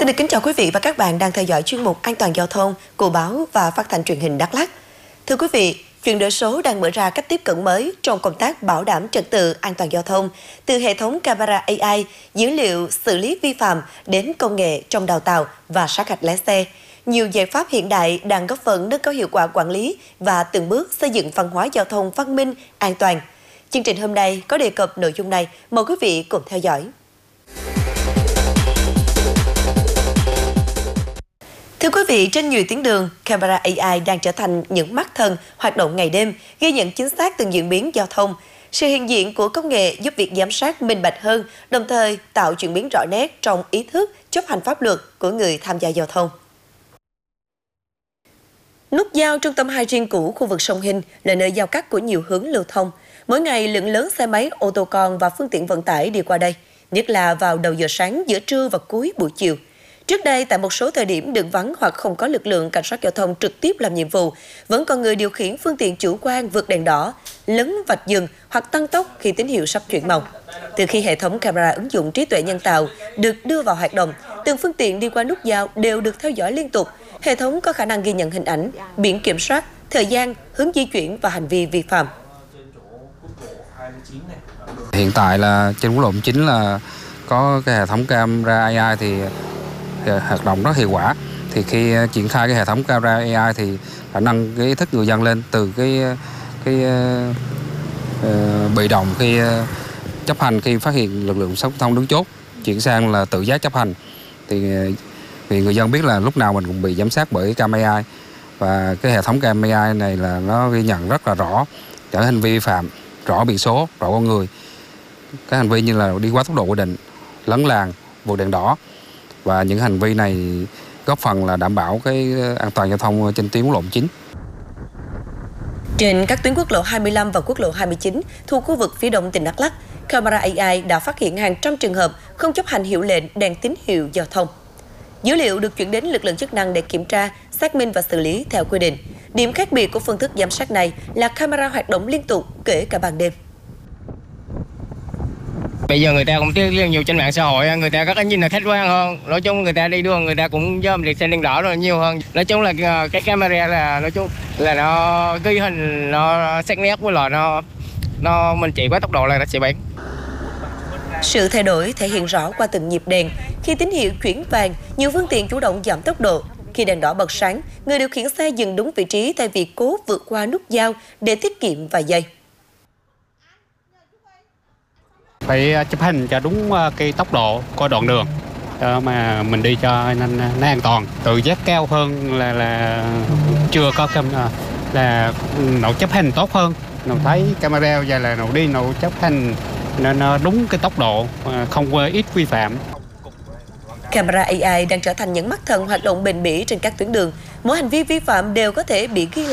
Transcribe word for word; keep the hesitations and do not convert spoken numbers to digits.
Xin được kính chào quý vị và các bạn đang theo dõi chuyên mục An toàn giao thông của báo và phát thanh truyền hình Đắk Lắk. Thưa quý vị, chuyển đổi số đang mở ra cách tiếp cận mới trong công tác bảo đảm trật tự an toàn giao thông, từ hệ thống camera a i, dữ liệu xử lý vi phạm đến công nghệ trong đào tạo và sát hạch lái xe. Nhiều giải pháp hiện đại đang góp phần nâng cao hiệu quả quản lý và từng bước xây dựng văn hóa giao thông văn minh, an toàn. Chương trình hôm nay có đề cập nội dung này, mời quý vị cùng theo dõi. Thưa quý vị, trên nhiều tuyến đường, camera a i đang trở thành những mắt thần hoạt động ngày đêm, ghi nhận chính xác từng diễn biến giao thông. Sự hiện diện của công nghệ giúp việc giám sát minh bạch hơn, đồng thời tạo chuyển biến rõ nét trong ý thức chấp hành pháp luật của người tham gia giao thông. Nút giao trung tâm hai riêng cũ khu vực sông Hinh là nơi giao cắt của nhiều hướng lưu thông. Mỗi ngày lượng lớn xe máy, ô tô con và phương tiện vận tải đi qua đây, nhất là vào đầu giờ sáng, giữa trưa và cuối buổi chiều. Trước đây, tại một số thời điểm đường vắng hoặc không có lực lượng cảnh sát giao thông trực tiếp làm nhiệm vụ, vẫn còn người điều khiển phương tiện chủ quan vượt đèn đỏ, lấn vạch dừng hoặc tăng tốc khi tín hiệu sắp chuyển màu. Từ khi hệ thống camera ứng dụng trí tuệ nhân tạo được đưa vào hoạt động, từng phương tiện đi qua nút giao đều được theo dõi liên tục. Hệ thống có khả năng ghi nhận hình ảnh, biển kiểm soát, thời gian, hướng di chuyển và hành vi vi phạm. Hiện tại là trên quốc lộ chín là có cái hệ thống camera a i thì hoạt động rất hiệu quả. Thì khi triển khai cái hệ thống camera a i thì đã nâng cái ý thức người dân lên từ cái cái uh, bị động khi uh, chấp hành khi phát hiện lực lượng giao thông đứng chốt, chuyển sang là tự giác chấp hành. Thì vì người dân biết là lúc nào mình cũng bị giám sát bởi camera a i, và cái hệ thống camera a i này là nó ghi nhận rất là rõ các hành vi vi phạm, rõ biển số, rõ con người, các hành vi như là đi quá tốc độ quy định, lấn làn, vượt đèn đỏ. Và những hành vi này góp phần là đảm bảo cái an toàn giao thông trên tuyến quốc lộ chín. Trên các tuyến quốc lộ hai mươi lăm và quốc lộ hai mươi chín thuộc khu vực phía đông tỉnh Đắk Lắk, camera a i đã phát hiện hàng trăm trường hợp không chấp hành hiệu lệnh đèn tín hiệu giao thông. Dữ liệu được chuyển đến lực lượng chức năng để kiểm tra, xác minh và xử lý theo quy định. Điểm khác biệt của phương thức giám sát này là camera hoạt động liên tục kể cả ban đêm. Bây giờ người ta cũng tiết nhiều trên mạng xã hội, người ta có nhìn là khách quan hơn. Nói chung người ta đi đường người ta cũng dòm liệt xanh đèn đỏ rồi nhiều hơn. Nói chung là cái camera là nói chung là nó ghi hình, nó sắc nét, với lại nó nó mình chỉ quá tốc độ là nó sẽ bán. Sự thay đổi thể hiện rõ qua từng nhịp đèn. Khi tín hiệu chuyển vàng, nhiều phương tiện chủ động giảm tốc độ. Khi đèn đỏ bật sáng, người điều khiển xe dừng đúng vị trí thay vì cố vượt qua nút giao để tiết kiệm vài giây. Phải chấp hành cho đúng cái tốc độ của đoạn đường mà mình đi cho nên nó an toàn. Tự giác cao hơn là là chưa có cam là nó chấp hành tốt hơn. Nó thấy camera và là nó đi nó chấp hành nên nó đúng cái tốc độ, không ít vi phạm. Camera a i đang trở thành những mắt thần hoạt động bền bỉ trên các tuyến đường. Mỗi hành vi vi phạm đều có thể bị ghi lại